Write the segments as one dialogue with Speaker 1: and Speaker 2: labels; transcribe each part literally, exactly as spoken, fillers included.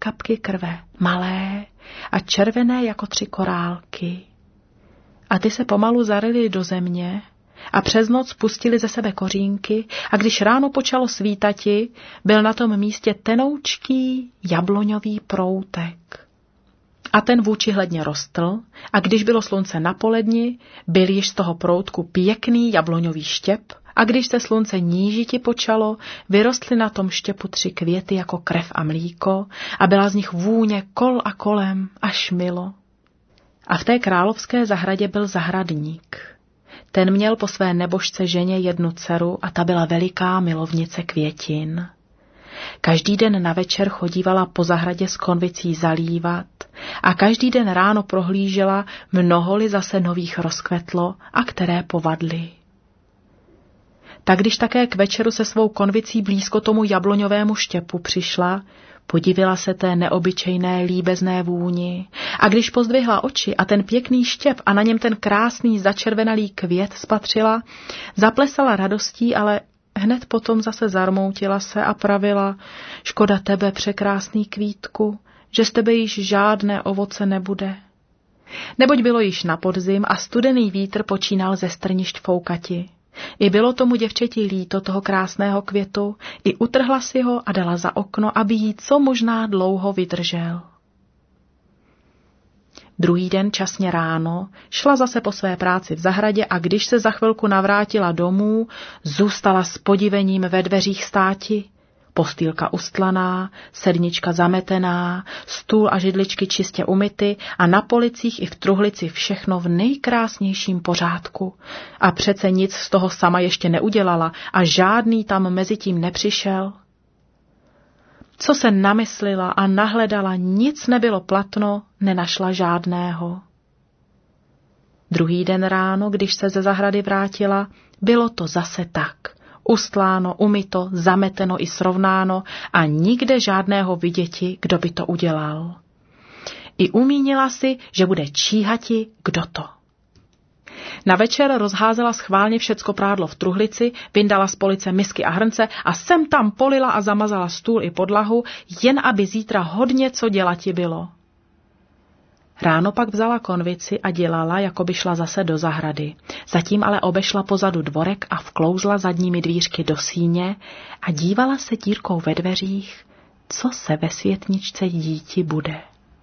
Speaker 1: kapky krve, malé a červené jako tři korálky. A ty se pomalu zaryly do země a přes noc pustili ze sebe kořínky a když ráno počalo svítati, byl na tom místě tenoučký jabloňový proutek. A ten vůči hledně rostl a když bylo slunce na poledni, byl již z toho proutku pěkný jabloňový štěp a když se slunce nížiti počalo, vyrostly na tom štěpu tři květy jako krev a mlíko a byla z nich vůně kol a kolem až milo. A v té královské zahradě byl zahradník. Ten měl po své nebožce ženě jednu dceru a ta byla veliká milovnice květin. Každý den na večer chodívala po zahradě s konvicí zalívat a každý den ráno prohlížela, mnoholi zase nových rozkvetlo a které povadly. Tak když také k večeru se svou konvicí blízko tomu jabloňovému štěpu přišla, podivila se té neobyčejné líbezné vůni a když pozdvihla oči a ten pěkný štěp a na něm ten krásný začervenalý květ spatřila, zaplesala radostí, ale hned potom zase zarmoutila se a pravila: škoda tebe, překrásný kvítku, že z tebe již žádné ovoce nebude. Neboť bylo již na podzim a studený vítr počínal ze strnišť foukati. I bylo tomu děvčeti líto toho krásného květu, i utrhla si ho a dala za okno, aby jí co možná dlouho vydržel. Druhý den časně ráno šla zase po své práci v zahradě a když se za chvilku navrátila domů, zůstala s podivením ve dveřích státi. Postýlka ustlaná, sednička zametená, stůl a židličky čistě umyty a na policích i v truhlici všechno v nejkrásnějším pořádku. A přece nic z toho sama ještě neudělala a žádný tam mezitím nepřišel. Co se namyslila a nahledala, nic nebylo platno, nenašla žádného. Druhý den ráno, když se ze zahrady vrátila, bylo to zase tak. Ustláno, umyto, zameteno i srovnáno a nikde žádného viděti, kdo by to udělal. I umínila si, že bude číhati, kdo to. Na večer rozházela schválně všecko prádlo v truhlici, vyndala z police misky a hrnce a sem tam polila a zamazala stůl i podlahu, jen aby zítra hodně co dělati bylo. Ráno pak vzala konvici a dělala, jako by šla zase do zahrady. Zatím ale obešla pozadu dvorek a vklouzla zadními dvířky do síně a dívala se dírkou ve dveřích, co se ve světničce díti bude.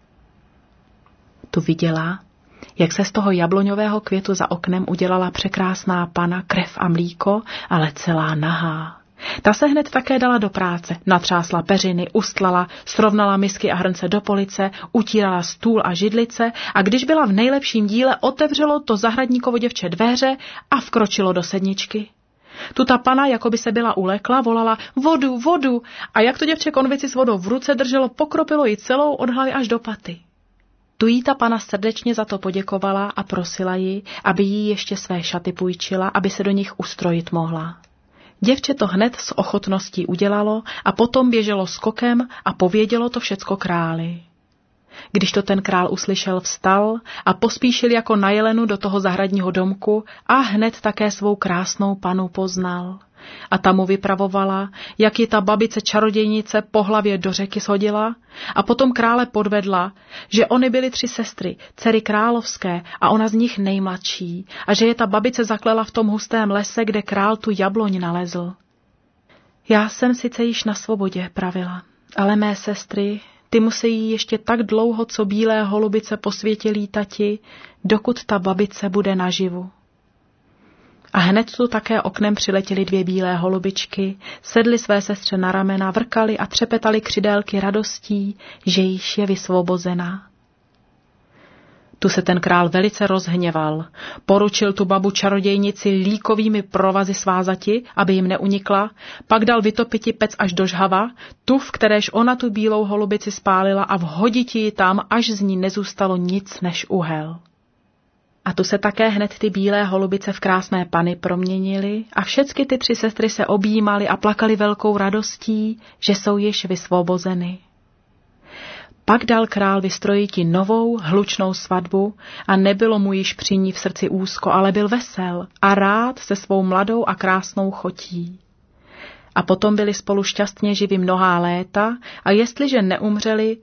Speaker 1: Tu viděla, jak se z toho jabloňového květu za oknem udělala překrásná pana, krev a mlíko, ale celá nahá. Ta se hned také dala do práce, natřásla peřiny, ustlala, srovnala misky a hrnce do police, utírala stůl a židlice a když byla v nejlepším díle, otevřelo to zahradníkovo děvče dveře a vkročilo do sedničky. Tu ta pana, jako by se byla ulekla, volala vodu, vodu a jak to děvče konvici s vodou v ruce drželo, pokropilo ji celou od hlavy až do paty. Tu jí ta pana srdečně za to poděkovala a prosila ji, aby jí ještě své šaty půjčila, aby se do nich ustrojit mohla. Děvče to hned s ochotností udělalo a potom běželo skokem a povědělo to všecko králi. Když to ten král uslyšel, vstal a pospíšil jako na jelenu do toho zahradního domku a hned také svou krásnou panu poznal. A ta mu vypravovala, jak ji ta babice čarodějnice po hlavě do řeky shodila a potom krále podvedla, že oni byly tři sestry, dcery královské a ona z nich nejmladší a že je ta babice zaklela v tom hustém lese, kde král tu jabloň nalezl. Já jsem sice již na svobodě, pravila, ale mé sestry, ty musí ještě tak dlouho, co bílé holubice po světě lítati, dokud ta babice bude naživu. A hned tu také oknem přiletěly dvě bílé holubičky, sedly své sestře na ramena, vrkali a třepetali křidélky radostí, že již je vysvobozená. Tu se ten král velice rozhněval. Poručil tu babu čarodějnici líkovými provazy svázati, aby jim neunikla, pak dal vytopiti pec až do žhava, tu, v kteréž ona tu bílou holubici spálila a vhoditi ji tam, až z ní nezůstalo nic než uhel. A tu se také hned ty bílé holubice v krásné pany proměnily a všecky ty tři sestry se objímaly a plakaly velkou radostí, že jsou již vysvobozeny. Pak dal král vystrojiti novou, hlučnou svatbu a nebylo mu již při ní v srdci úzko, ale byl vesel a rád se svou mladou a krásnou chotí. A potom byli spolu šťastně živi mnohá léta a jestliže neumřeli,